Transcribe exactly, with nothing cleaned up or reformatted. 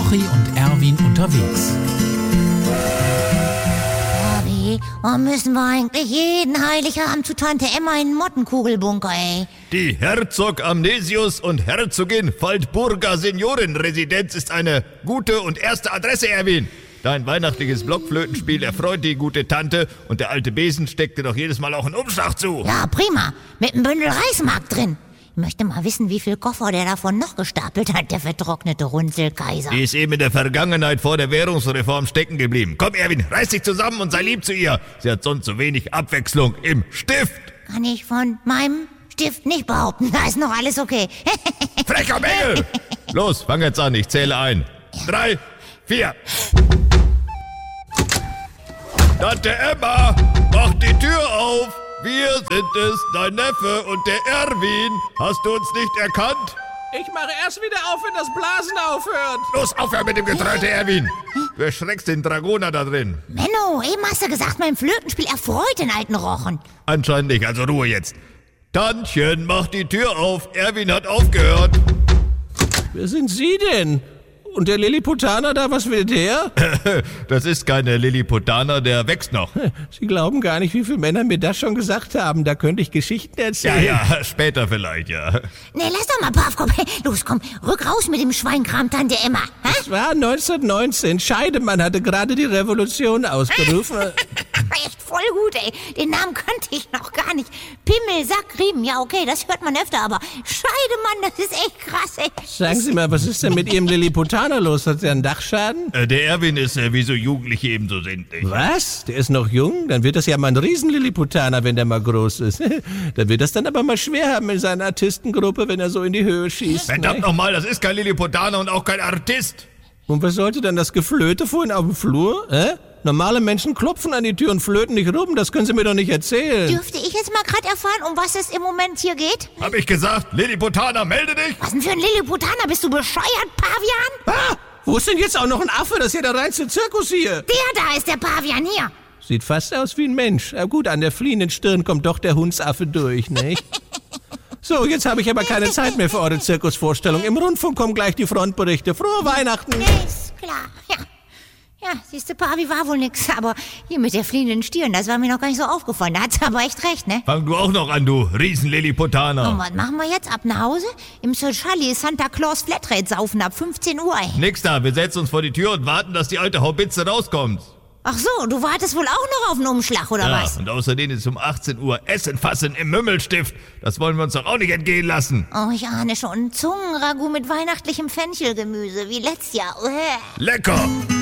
Jochi und Erwin unterwegs. Bobby, warum müssen wir eigentlich jeden Heiligabend zu Tante Emma in den Mottenkugelbunker, ey? Die Herzog Amnesius und Herzogin Waldburger Seniorenresidenz ist eine gute und erste Adresse, Erwin. Dein weihnachtliches Blockflötenspiel erfreut die gute Tante und der alte Besen steckt dir doch jedes Mal auch einen Umschlag zu. Ja, prima. Mit einem Bündel Reismark drin. Ich möchte mal wissen, wie viel Koffer der davon noch gestapelt hat, der vertrocknete Runzelkaiser. Die ist eben in der Vergangenheit vor der Währungsreform stecken geblieben. Komm, Erwin, reiß dich zusammen und sei lieb zu ihr. Sie hat sonst so wenig Abwechslung im Stift. Kann ich von meinem Stift nicht behaupten. Da ist noch alles okay. Frecher Bengel! Los, fang jetzt an, ich zähle ein. Drei, vier. Tante Emma, mach die Tür auf. Wir sind es, dein Neffe und der Erwin. Hast du uns nicht erkannt? Ich mache erst wieder auf, wenn das Blasen aufhört. Los, aufhören mit dem Getröte, Erwin. Du erschreckst den Dragoner da drin. Menno, eben hast du gesagt, mein Flötenspiel erfreut den alten Rochen. Anscheinend nicht, also Ruhe jetzt. Tantchen, mach die Tür auf. Erwin hat aufgehört. Wer sind Sie denn? Und der Lilliputaner da, was will der? Das ist keine Lilliputaner, der wächst noch. Sie glauben gar nicht, wie viele Männer mir das schon gesagt haben. Da könnte ich Geschichten erzählen. Ja, ja, später vielleicht, ja. Nee, lass doch mal, Pavkop. Los, komm, rück raus mit dem Schweinkram, Tante Emma. Hä? Es war neunzehnhundertneunzehn. Scheidemann hatte gerade die Revolution ausgerufen. Echt voll gut, ey. Den Namen kannte ich noch gar nicht. Pimmel, Sack, Riemen. Ja, okay, das hört man öfter, aber Scheidemann, das ist echt krass, ey. Sagen Sie mal, was ist denn mit Ihrem Lilliputaner los? Hat er einen Dachschaden? Äh, der Erwin ist, äh, wie so Jugendliche eben so sind. Nicht? Was? Der ist noch jung? Dann wird das ja mal ein Riesen-Lilliputaner, wenn der mal groß ist. Dann wird das dann aber mal schwer haben in seiner Artistengruppe, wenn er so in die Höhe schießt. Verdammt ne? nochmal, das ist kein Lilliputaner und auch kein Artist. Und was sollte dann das Geflöte vorhin auf dem Flur? Äh? Normale Menschen klopfen an die Tür und flöten nicht rum, das können Sie mir doch nicht erzählen. Dürfte ich jetzt mal gerade erfahren, um was es im Moment hier geht? Hab ich gesagt, Lilliputaner, melde dich! Was denn für ein Lilliputaner? Bist du bescheuert, Pavian? Ah, wo ist denn jetzt auch noch ein Affe? Das ist ja der reinste Zirkus hier. Der da ist der Pavian, hier. Sieht fast aus wie ein Mensch. Aber gut, an der fliehenden Stirn kommt doch der Hundsaffe durch, nicht? So, jetzt habe ich aber keine Zeit mehr für eure Zirkusvorstellung. Im Rundfunk kommen gleich die Frontberichte. Frohe Weihnachten! Ist klar, ja. Ja, siehste, Pavi war wohl nix, aber hier mit der fliehenden Stirn, das war mir noch gar nicht so aufgefallen. Da hat sie aber echt recht, ne? Fang du auch noch an, du Riesen-Lilliputaner. Und was machen wir jetzt? Ab nach Hause? Im Sir Charlie Santa Claus Flatrate saufen ab fünfzehn Uhr, ey. Nix da, wir setzen uns vor die Tür und warten, dass die alte Haubitze rauskommt. Ach so, du wartest wohl auch noch auf einen Umschlag, oder Ja, was? und außerdem ist um achtzehn Uhr Essen fassen im Mümmelstift. Das wollen wir uns doch auch nicht entgehen lassen. Oh, ich ahne schon. Zungenragout mit weihnachtlichem Fenchelgemüse, wie letztes Jahr. Uäh. Lecker!